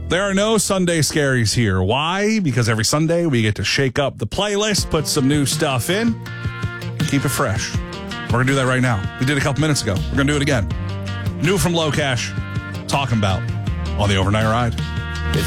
There are no Sunday scaries here. Why? Because every Sunday we get to shake up the playlist, put some new stuff in, keep it fresh. We're going to do that right now. We did it a couple minutes ago. We're going to do it again. New from Low Cash, Talking About on the Overnight Ride.